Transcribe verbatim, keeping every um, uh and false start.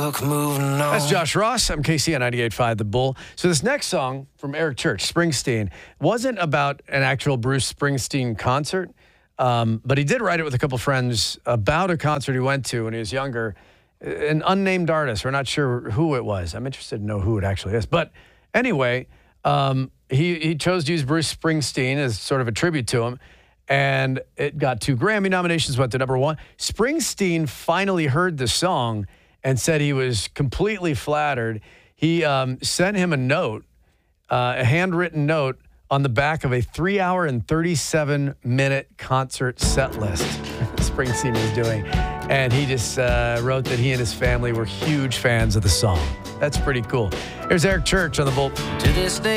took moving on. That's Josh Ross. I'm K C on ninety-eight point five The Bull. So this next song from Eric Church, Springsteen, wasn't about an actual Bruce Springsteen concert, um, but he did write it with a couple friends about a concert he went to when he was younger. An unnamed artist. We're not sure who it was. I'm interested to know who it actually is. But anyway, um, he, he chose to use Bruce Springsteen as sort of a tribute to him. And it got two Grammy nominations, went to number one. Springsteen finally heard the song and said he was completely flattered. He um, sent him a note, uh, a handwritten note on the back of a three hour and thirty-seven minute concert set list Springsteen was doing. And he just uh, wrote that he and his family were huge fans of the song. That's pretty cool. Here's Eric Church on The Bull. To this day.